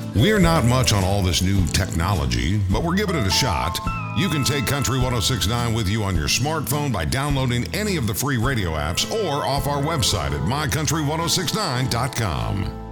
We're not much on all this new technology, but we're giving it a shot. You can take Country 1069 with you on your smartphone by downloading any of the free radio apps or off our website at mycountry1069.com.